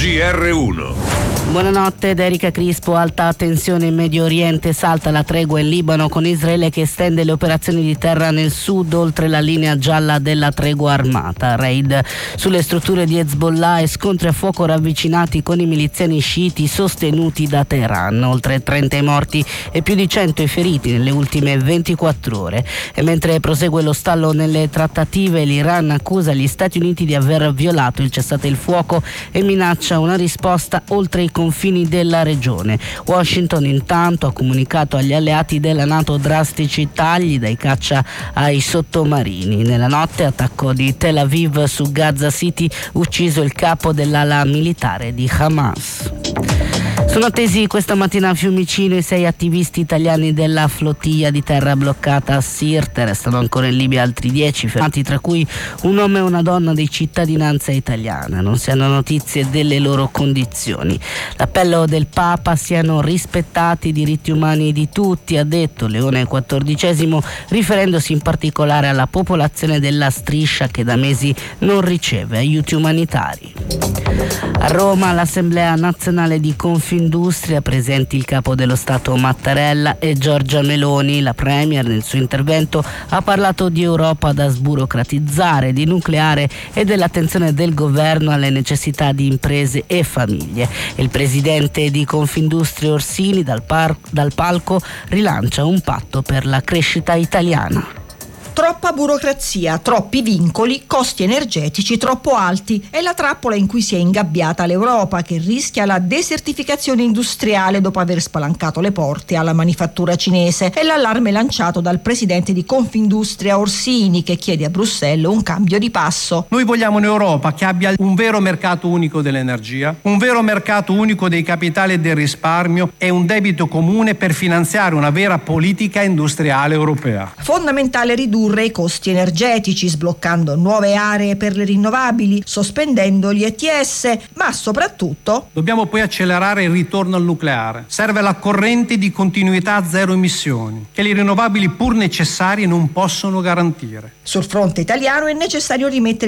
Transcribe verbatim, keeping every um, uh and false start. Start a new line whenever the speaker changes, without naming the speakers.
G R uno.
Buonanotte, da Erika Crispo. Alta tensione in Medio Oriente, salta la tregua in Libano con Israele che estende le operazioni di terra nel sud oltre la linea gialla della tregua armata. Raid sulle strutture di Hezbollah e scontri a fuoco ravvicinati con i miliziani sciiti sostenuti da Teheran. Oltre trenta i morti e più di cento i feriti nelle ultime ventiquattro ore. E mentre prosegue lo stallo nelle trattative, l'Iran accusa gli Stati Uniti di aver violato il cessate il fuoco e minaccia una risposta oltre i confini della regione. Washington intanto ha comunicato agli alleati della NATO drastici tagli dai caccia ai sottomarini. Nella notte attacco di Tel Aviv su Gaza City, ucciso il capo dell'ala militare di Hamas. Sono attesi questa mattina a Fiumicino i sei attivisti italiani della flottiglia di terra bloccata a Sirte. Restano ancora in Libia altri dieci fermati, tra cui un uomo e una donna di cittadinanza italiana. Non si hanno notizie delle loro condizioni. L'appello del Papa: siano rispettati i diritti umani di tutti, ha detto Leone quattordicesimo, riferendosi in particolare alla popolazione della Striscia che da mesi non riceve aiuti umanitari. A Roma l'Assemblea Nazionale di Confindustria, presenti il capo dello Stato Mattarella e Giorgia Meloni. La Premier nel suo intervento ha parlato di Europa da sburocratizzare, di nucleare e dell'attenzione del governo alle necessità di imprese e famiglie. Il presidente di Confindustria Orsini dal, par- dal palco rilancia un patto per la crescita italiana.
Troppa burocrazia, troppi vincoli, costi energetici troppo alti. È la trappola in cui si è ingabbiata l'Europa, che rischia la desertificazione industriale dopo aver spalancato le porte alla manifattura cinese. È l'allarme lanciato dal presidente di Confindustria Orsini, che chiede a Bruxelles un cambio di passo.
Noi vogliamo un'Europa che abbia un vero mercato unico dell'energia, un vero mercato unico dei capitali e del risparmio e un debito comune per finanziare una vera politica industriale europea.
Fondamentale ridurre i costi energetici, sbloccando nuove aree per le rinnovabili, sospendendo gli E T S, ma soprattutto
dobbiamo poi accelerare il ritorno al nucleare. Serve la corrente di continuità a zero emissioni, che le rinnovabili pur necessarie non possono garantire.
Sul fronte italiano è necessario rimettere